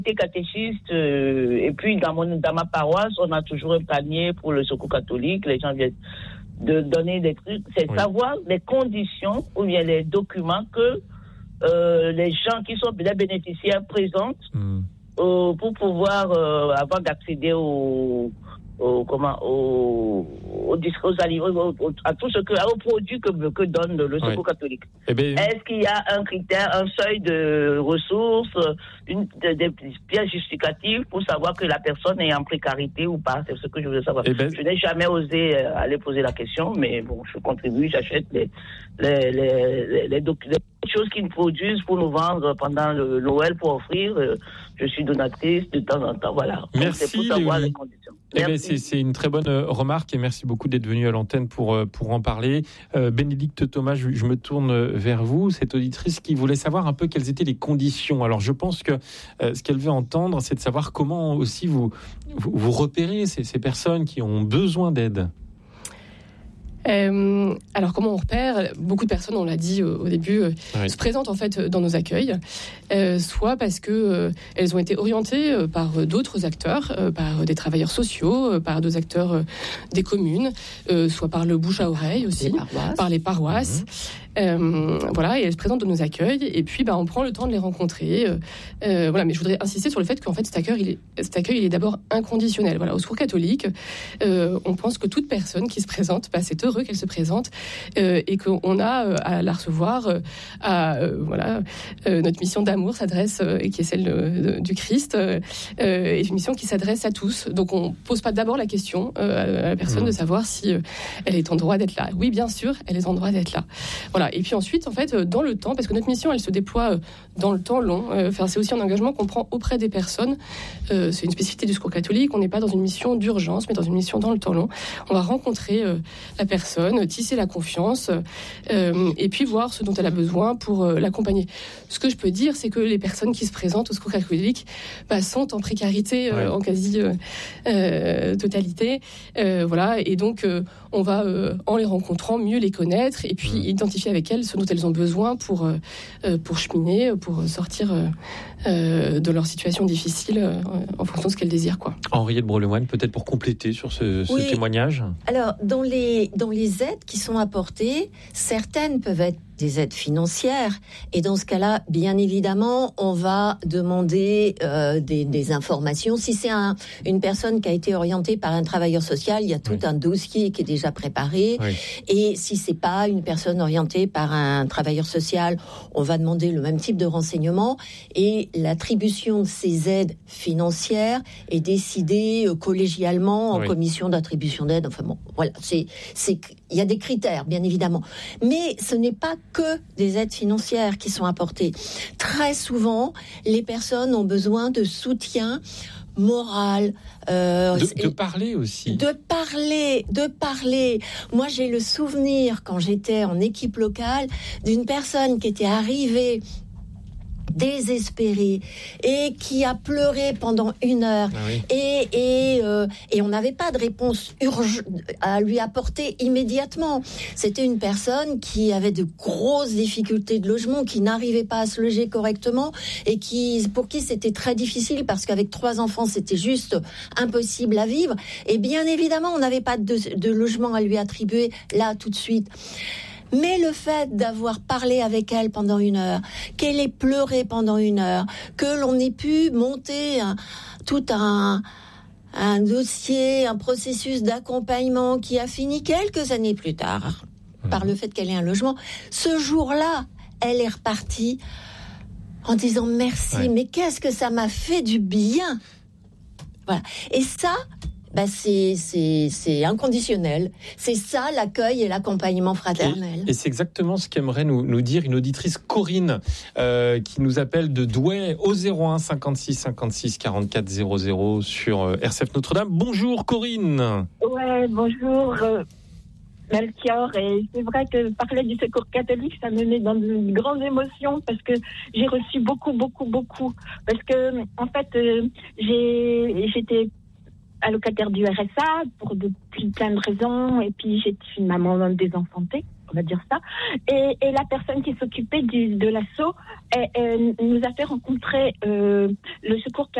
été catéchiste et puis dans ma paroisse, on a toujours un panier pour le secours catholique. Les gens viennent de donner des trucs. C'est savoir les conditions ou bien les documents que les gens qui sont les bénéficiaires présentent pour pouvoir avoir d'accéder aux produits que donne le secours catholique. Est-ce qu'il y a un critère, un seuil de ressources, des pièces justificatives pour savoir que la personne est en précarité ou pas? C'est ce que je veux savoir. Je n'ai jamais osé aller poser la question, mais bon, je contribue, j'achète les choses qu'ils nous produisent pour nous vendre pendant le Noël pour offrir. Je suis donatrice de temps en temps, voilà. Merci, c'est pour savoir les conditions. C'est une très bonne remarque et merci beaucoup d'être venu à l'antenne pour en parler. Bénédicte Thomas, je me tourne vers vous, cette auditrice qui voulait savoir un peu quelles étaient les conditions. Alors je pense que ce qu'elle veut entendre, c'est de savoir comment aussi vous repérez ces personnes qui ont besoin d'aide. Alors comment on repère? Beaucoup de personnes, on l'a dit au début, se présentent en fait dans nos accueils, soit parce que elles ont été orientées par d'autres acteurs, par des travailleurs sociaux, par d'autres acteurs des communes, soit par le bouche à oreille aussi, par les paroisses. Voilà, et elles se présentent dans nos accueils et puis on prend le temps de les rencontrer. Voilà, mais je voudrais insister sur le fait qu'en fait cet accueil il est d'abord inconditionnel. Voilà, au Secours catholique, on pense que toute personne qui se présente, c'est heureux qu'elle se présente et qu'on a à la recevoir. Notre mission d'amour s'adresse, qui est celle du Christ, est une mission qui s'adresse à tous. Donc on pose pas d'abord la question à la personne de savoir si elle est en droit d'être là. Oui, bien sûr, elle est en droit d'être là. Voilà. Et puis ensuite, en fait, dans le temps, parce que notre mission, elle se déploie dans le temps long. C'est aussi un engagement qu'on prend auprès des personnes. C'est une spécificité du Secours catholique. On n'est pas dans une mission d'urgence, mais dans une mission dans le temps long. On va rencontrer la personne, tisser la confiance, et puis voir ce dont elle a besoin pour l'accompagner. Ce que je peux dire, c'est que les personnes qui se présentent au Secours catholique sont en précarité en quasi totalité. Voilà. Et donc, on va, en les rencontrant, mieux les connaître et puis identifier avec elles ce dont elles ont besoin pour cheminer, pour sortir de leur situation difficile en fonction de ce qu'elles désirent, quoi. Henriette Brelemoine, peut-être pour compléter sur ce témoignage. Alors, dans les aides qui sont apportées, certaines peuvent être des aides financières. Et dans ce cas-là, bien évidemment, on va demander des informations. Si c'est une personne qui a été orientée par un travailleur social, il y a tout un dossier qui est déjà préparé. Oui. Et si c'est pas une personne orientée par un travailleur social, on va demander le même type de renseignements. Et l'attribution de ces aides financières est décidée collégialement en commission d'attribution d'aide. Enfin bon, voilà, il y a des critères, bien évidemment. Mais ce n'est pas que des aides financières qui sont apportées. Très souvent, les personnes ont besoin de soutien moral. De parler aussi. De parler. Moi, j'ai le souvenir, quand j'étais en équipe locale, d'une personne qui était arrivée désespérée et qui a pleuré pendant 1 heure et on n'avait pas de réponse à lui apporter immédiatement. C'était une personne qui avait de grosses difficultés de logement, qui n'arrivait pas à se loger correctement et pour qui c'était très difficile parce qu'avec 3 enfants c'était juste impossible à vivre et bien évidemment on n'avait pas de logement à lui attribuer là tout de suite. Mais le fait d'avoir parlé avec elle pendant 1 heure, qu'elle ait pleuré pendant 1 heure, que l'on ait pu monter tout un dossier, un processus d'accompagnement qui a fini quelques années plus tard par le fait qu'elle ait un logement, ce jour-là, elle est repartie en disant merci, mais qu'est-ce que ça m'a fait du bien. Voilà. Et ça, c'est inconditionnel. C'est ça, l'accueil et l'accompagnement fraternel. Et c'est exactement ce qu'aimerait nous dire une auditrice, Corinne, qui nous appelle de Douai au 01 56 56 44 00 sur RCF Notre-Dame. Bonjour Corinne. Ouais, bonjour Melchior. Et c'est vrai que parler du Secours catholique, ça me met dans de grandes émotions parce que j'ai reçu beaucoup. Parce que, en fait, j'étais allocataire du RSA depuis plein de raisons, et puis j'ai une maman désenfantée. on va dire ça. Et la personne qui s'occupait de l'assaut nous a fait rencontrer le secours